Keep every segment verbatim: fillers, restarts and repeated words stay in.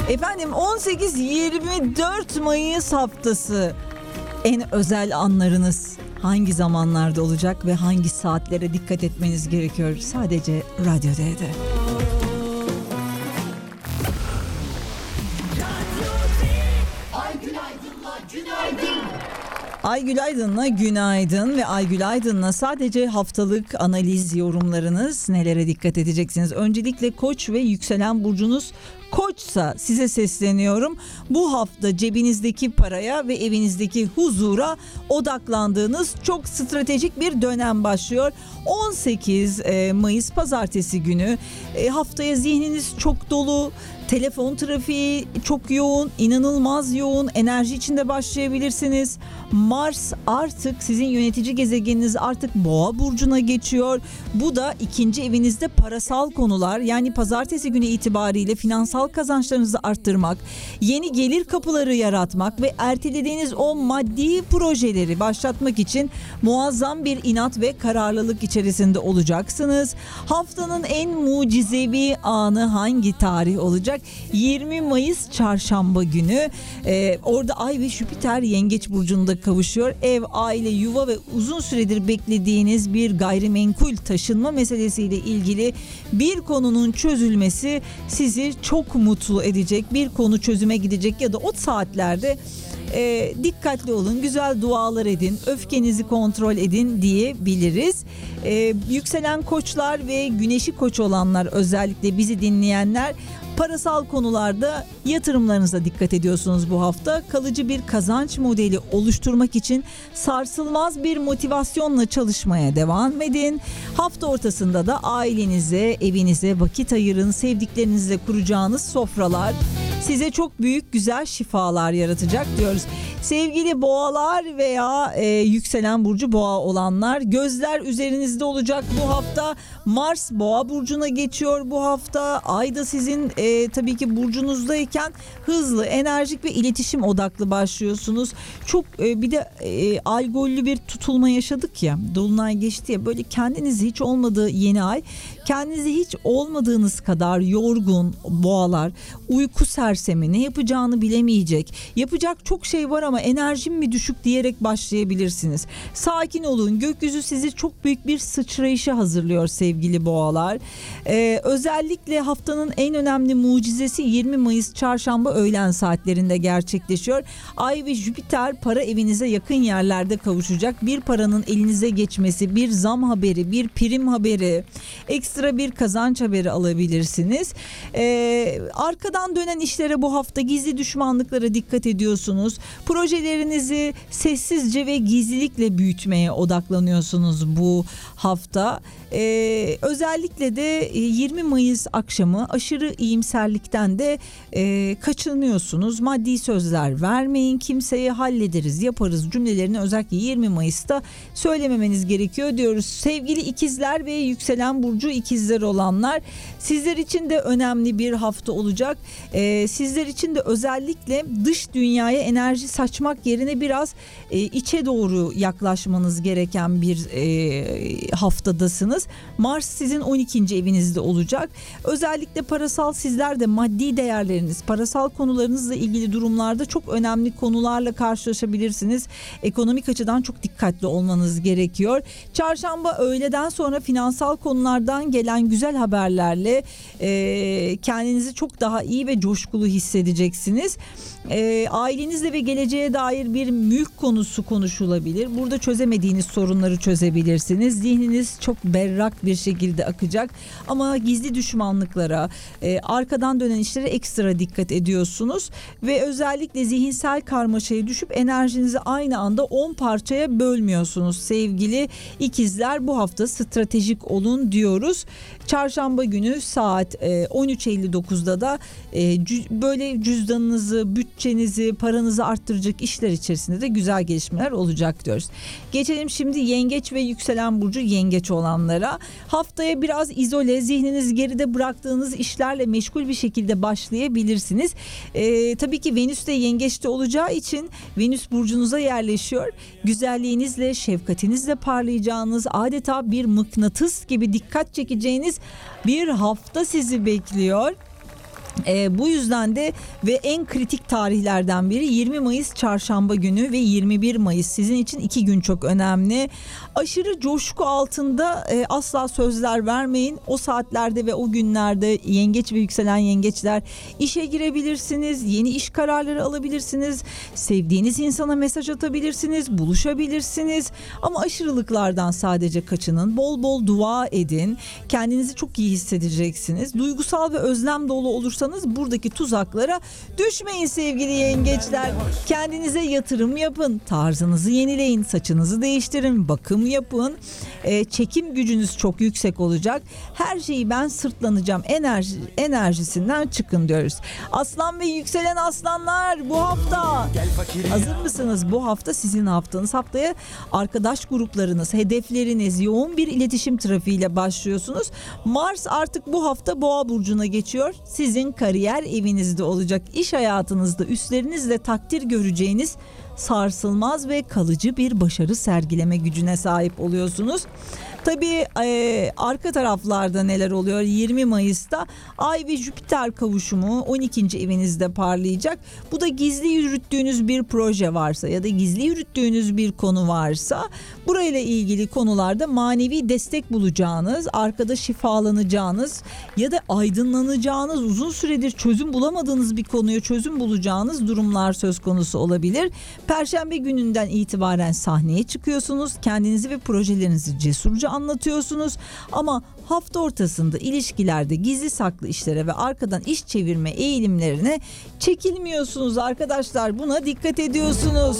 Efendim on sekiz yirmi dört Mayıs haftası en özel anlarınız hangi zamanlarda olacak ve hangi saatlere dikkat etmeniz gerekiyor? Sadece Radyo D'de. Aygül Aydın'la günaydın ve Aygül Aydın'la sadece haftalık analiz yorumlarınız, nelere dikkat edeceksiniz? Öncelikle Koç ve yükselen burcunuz Koçsa size sesleniyorum. Bu hafta cebinizdeki paraya ve evinizdeki huzura odaklandığınız çok stratejik bir dönem başlıyor. on sekiz Mayıs pazartesi günü haftaya zihniniz çok dolu. Telefon trafiği çok yoğun, inanılmaz yoğun, enerji içinde başlayabilirsiniz. Mars artık sizin yönetici gezegeniniz artık Boğa burcuna geçiyor. Bu da ikinci evinizde parasal konular, yani pazartesi günü itibariyle finansal kazançlarınızı arttırmak, yeni gelir kapıları yaratmak ve ertelediğiniz o maddi projeleri başlatmak için muazzam bir inat ve kararlılık içerisinde olacaksınız. Haftanın en mucizevi anı hangi tarih olacak? yirmi Mayıs çarşamba günü. Ee, orada Ay ve Jüpiter Yengeç burcunda kavuşuyor. Ev, aile, yuva ve uzun süredir beklediğiniz bir gayrimenkul taşınma meselesiyle ilgili bir konunun çözülmesi sizi çok mutlu edecek. Bir konu çözüme gidecek ya da o saatlerde e, dikkatli olun, güzel dualar edin, öfkenizi kontrol edin diyebiliriz. E, yükselen koçlar ve güneşi koç olanlar, özellikle bizi dinleyenler, parasal konularda yatırımlarınıza dikkat ediyorsunuz bu hafta. Kalıcı bir kazanç modeli oluşturmak için sarsılmaz bir motivasyonla çalışmaya devam edin. Hafta ortasında da ailenize, evinize vakit ayırın. Sevdiklerinizle kuracağınız sofralar size çok büyük güzel şifalar yaratacak diyoruz. Sevgili boğalar veya e, yükselen burcu boğa olanlar, gözler üzerinizde olacak bu hafta. Mars boğa burcuna geçiyor bu hafta. Ay da sizin e, tabii ki burcunuzdayken hızlı, enerjik ve iletişim odaklı başlıyorsunuz. Çok e, bir de e, algollü bir tutulma yaşadık ya. Dolunay geçti ya, böyle kendinizi hiç olmadığı yeni ay, kendinizi hiç olmadığınız kadar yorgun boğalar, uyku sersemi, ne yapacağını bilemeyecek, yapacak çok şey var ama enerjim mi düşük diyerek başlayabilirsiniz. Sakin olun, gökyüzü sizi çok büyük bir sıçrayışa hazırlıyor sevgili boğalar. Ee, özellikle haftanın en önemli mucizesi yirmi Mayıs çarşamba öğlen saatlerinde gerçekleşiyor. Ay ve Jüpiter para evinize yakın yerlerde kavuşacak. Bir paranın elinize geçmesi, bir zam haberi, bir prim haberi, ekstra bir kazanç haberi alabilirsiniz. Ee, arkadan dönen işlere bu hafta, gizli düşmanlıklara dikkat ediyorsunuz. Projelerinizi sessizce ve gizlilikle büyütmeye odaklanıyorsunuz bu hafta. Ee, özellikle de yirmi Mayıs akşamı aşırı iyimserlikten de e, kaçınıyorsunuz. Maddi sözler vermeyin kimseye, hallederiz, yaparız cümlelerini özellikle yirmi Mayıs'ta söylememeniz gerekiyor diyoruz. Sevgili ikizler ve yükselen burcu ikizler olanlar, sizler için de önemli bir hafta olacak. Ee, sizler için de özellikle dış dünyaya enerji saçmak yerine biraz e, içe doğru yaklaşmanız gereken bir e, haftadasınız. Mars sizin on ikinci evinizde olacak. Özellikle parasal, sizler de maddi değerleriniz, parasal konularınızla ilgili durumlarda çok önemli konularla karşılaşabilirsiniz. Ekonomik açıdan çok dikkatli olmanız gerekiyor. Çarşamba öğleden sonra finansal konulardan gelen güzel haberlerle e, kendinizi çok daha iyi ve coşkulu hissedeceksiniz. E, ailenizle ve geleceğe dair bir mülk konusu konuşulabilir. Burada çözemediğiniz sorunları çözebilirsiniz. Zihniniz çok berrak bir şekilde akacak. Ama gizli düşmanlıklara, e, arkadan dönen işlere ekstra dikkat ediyorsunuz. Ve özellikle zihinsel karmaşaya düşüp enerjinizi aynı anda on parçaya bölmüyorsunuz sevgili ikizler. Bu hafta stratejik olun diyoruz. Çarşamba günü saat on üç elli dokuzda da böyle cüzdanınızı, bütçenizi, paranızı arttıracak işler içerisinde de güzel gelişmeler olacak diyoruz. Geçelim şimdi yengeç ve yükselen burcu yengeç olanlara. Haftaya biraz izole, zihninizi geride bıraktığınız işlerle meşgul bir şekilde başlayabilirsiniz. Ee, tabii ki Venüs de yengeçte olacağı için Venüs burcunuza yerleşiyor. Güzelliğinizle, şefkatinizle parlayacağınız, adeta bir mıknatıs gibi dikkat çekeceğiniz bir hafta sizi bekliyor. Ee, bu yüzden de ve en kritik tarihlerden biri yirmi Mayıs çarşamba günü ve yirmi bir Mayıs sizin için iki gün çok önemli. Aşırı coşku altında e, asla sözler vermeyin. O saatlerde ve o günlerde yengeç ve yükselen yengeçler işe girebilirsiniz, yeni iş kararları alabilirsiniz, sevdiğiniz insana mesaj atabilirsiniz, buluşabilirsiniz. Ama aşırılıklardan sadece kaçının, bol bol dua edin, kendinizi çok iyi hissedeceksiniz. Duygusal ve özlem dolu olursanız buradaki tuzaklara düşmeyin sevgili yengeçler. Kendinize yatırım yapın, tarzınızı yenileyin, saçınızı değiştirin, bakım yapın. E, çekim gücünüz çok yüksek olacak. Her şeyi ben sırtlanacağım enerji, enerjisinden çıkın diyoruz. Aslan ve yükselen aslanlar bu hafta hazır mısınız? Bu hafta sizin haftanız. Haftaya arkadaş gruplarınız, hedefleriniz, yoğun bir iletişim trafiğiyle başlıyorsunuz. Mars artık bu hafta Boğa burcuna geçiyor. Sizin kariyer evinizde olacak. İş hayatınızda üstlerinizle takdir göreceğiniz sarsılmaz ve kalıcı bir başarı sergileme gücüne sahip oluyorsunuz. Tabii e, arka taraflarda neler oluyor? yirmi Mayıs'ta Ay ve Jüpiter kavuşumu on ikinci evinizde parlayacak. Bu da gizli yürüttüğünüz bir proje varsa ya da gizli yürüttüğünüz bir konu varsa burayla ilgili konularda manevi destek bulacağınız, arkada şifalanacağınız ya da aydınlanacağınız, uzun süredir çözüm bulamadığınız bir konuya çözüm bulacağınız durumlar söz konusu olabilir. Perşembe gününden itibaren sahneye çıkıyorsunuz. Kendinizi ve projelerinizi cesurca anlatıyorsunuz. Ama hafta ortasında ilişkilerde gizli saklı işlere ve arkadan iş çevirme eğilimlerine çekilmiyorsunuz arkadaşlar. Buna dikkat ediyorsunuz.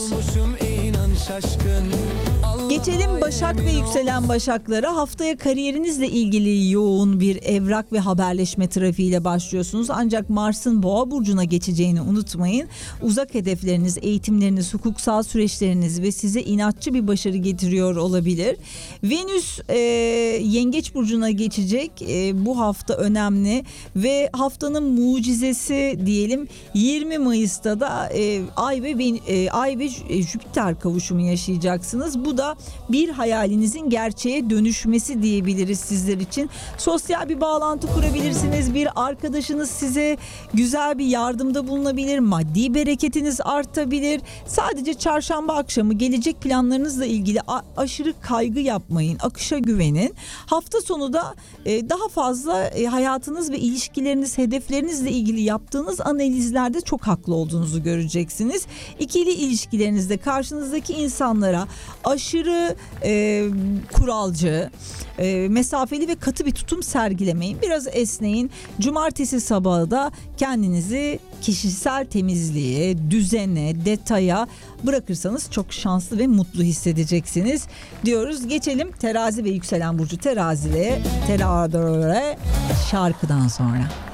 Geçelim Başak ve yükselen Başaklara. Haftaya kariyerinizle ilgili yoğun bir evrak ve haberleşme trafiğiyle başlıyorsunuz. Ancak Mars'ın Boğa burcuna geçeceğini unutmayın. Uzak hedefleriniz, eğitimleriniz, hukuksal süreçleriniz ve size inatçı bir başarı getiriyor olabilir. Venüs e, Yengeç burcuna geçecek. E, bu hafta önemli ve haftanın mucizesi diyelim yirmi Mayıs'ta da e, Ay ve e, Ay ve Jüpiter kavuşumu yaşayacaksınız. Bu da bir hayalinizin gerçeğe dönüşmesi diyebiliriz sizler için. Sosyal bir bağlantı kurabilirsiniz. Bir arkadaşınız size güzel bir yardımda bulunabilir. Maddi bereketiniz artabilir. Sadece çarşamba akşamı gelecek planlarınızla ilgili a- aşırı kaygı yapmayın. Akışa güvenin. Hafta sonu da e, daha fazla e, hayatınız ve ilişkileriniz, hedeflerinizle ilgili yaptığınız analizlerde çok haklı olduğunuzu göreceksiniz. İkili ilişkilerinizde karşınızdaki insanlara aşırı e, kuralcı, e, mesafeli ve katı bir tutum sergilemeyin. Biraz esneyin. Cumartesi sabahı da kendinizi kişisel temizliğe, düzene, detaya bırakırsanız çok şanslı ve mutlu hissedeceksiniz diyoruz. Geçelim terazi ve yükselen burcu terazilere, terazilere şarkıdan sonra.